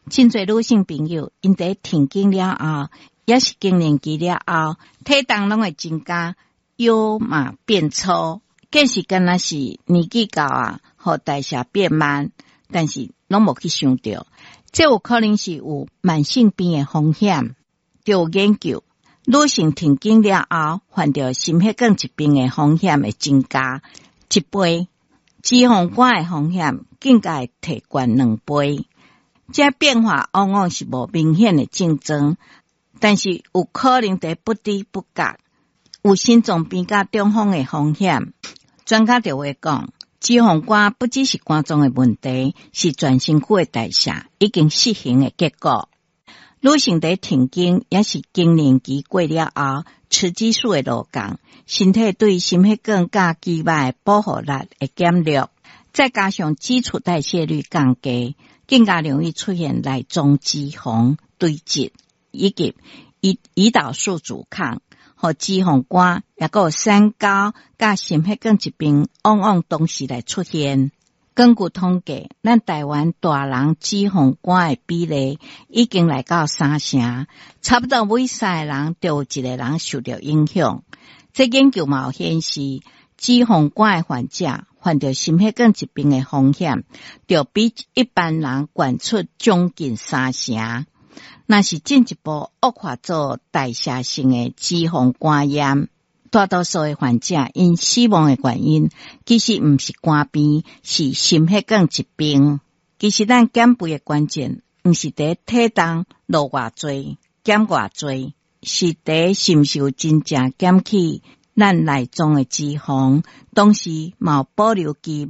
真侪女性朋友因在停经了后，也是更年期了后，体重拢会增加，腰嘛变粗，计是敢若是年纪到啊，和代谢变慢，但是拢无去想到，这有可能是有慢性病的风险。就有研究，女性停经了后，患着心血管疾病的风险会增加1倍，脂肪肝的风险更加会提高2倍。这变化往往是无明显的症状，但是有可能在不知不觉有心脏病甲中风的风险。专家就会讲，脂肪肝不只是肝脏的问题，是全身躯的代谢已经失衡的结果。女性在停经也是更年期过了后，雌激素的下降，身体对心血管甲肌肉的保护力会减弱，再加上基础代谢率降低，更加容易出现内脏脂肪堆积，以及胰岛素阻抗和脂肪肝，也有三高甲心血管疾病往往同时来出现。根据统计，咱台湾大人脂肪肝的比例已经来到3成，差不多每3个人就有1个人受到影响。这研究嘛有显示，脂肪肝的患者患着心血管疾病的风险，就比一般人悬出将近3成。那是进一步恶化做代谢性的脂肪肝炎。大多数的患者因死亡的原因，其实不是肝病，是心血管疾病。其实咱减肥的关键，不是在体重落偌多、减偌多，是在是不是有真正减去咱内脏的脂肪，同时嘛有保留肌